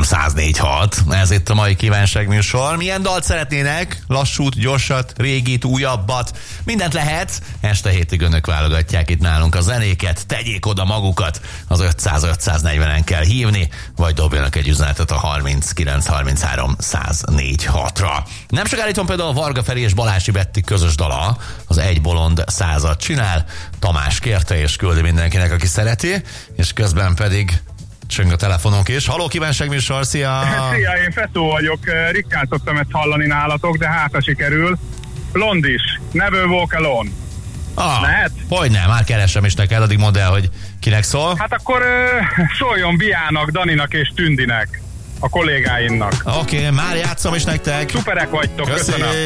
104.6. Ez itt a mai kívánságműsor. Milyen dalt szeretnének? Lassút, gyorsat, régit, újabbat? Mindent lehet. Este hétig önök válogatják itt nálunk a zenéket. Tegyék oda magukat. Az 500-540-en kell hívni, vagy dobjanak egy üzenetet a 3933-104.6-ra. Nem sokára itt van például Varga Feri és Balási Betti közös dala. Az Egy bolond 100-at csinál. Tamás kérte és küldi mindenkinek, aki szereti, és közben pedig csöng a telefonunk is. Halló, kívánságműsor, szia! Szia, én Fetó vagyok. Ritkán szoktam ezt hallani nálatok, de hát ha sikerül. Blondis, Never Walk Alone. Lehet? Hogyne, már keresem is neked, addig mondd el, hogy kinek szól. Hát akkor szóljon Biának, Daninak és Tündinek, a kollégáimnak. Oké, már játszom is nektek. Szuperek vagytok, köszönöm.